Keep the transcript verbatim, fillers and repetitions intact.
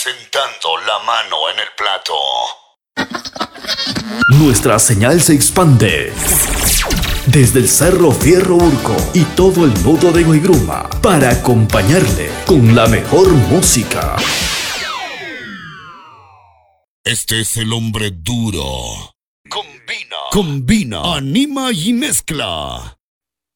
sentando la mano en el plato. Nuestra señal se expande desde el Cerro Fierro Urco y todo el nudo de Guaygruma para acompañarle con la mejor música. Este es el hombre duro. Combina, combina, anima y mezcla.